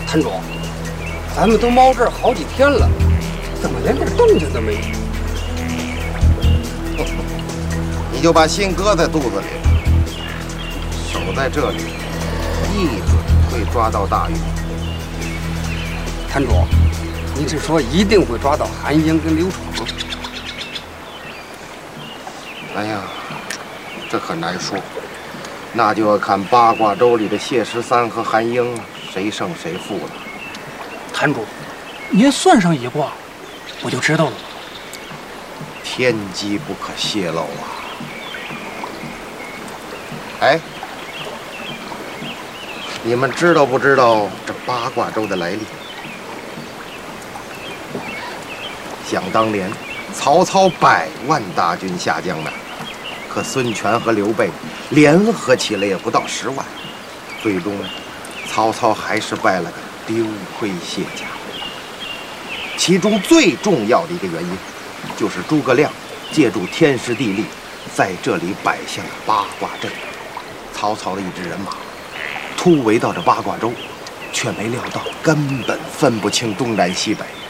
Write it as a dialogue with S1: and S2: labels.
S1: 谭总，咱们都猫这儿好几天了，怎么连点动静都没有？
S2: 你就把心搁在肚子里，守在这里，一准会抓到大鱼。
S1: 谭总，您是说一定会抓到韩英跟刘闯？
S2: 哎呀，这可难说，那就要看八卦粥里的谢13和韩英谁胜谁负了。
S3: 谭主，您算上一卦，我就知道了。
S2: 天机不可泄露啊！哎，你们知道不知道这八卦粥的来历？想当年，曹操100万大军下江南，可孙权和刘备联合起来也不到10万，最终曹操还是败了个丢盔卸甲。其中最重要的一个原因，就是诸葛亮借助天时地利，在这里摆下了八卦阵。曹操的一支人马突围到这八卦洲，却没料到根本分不清东南西北，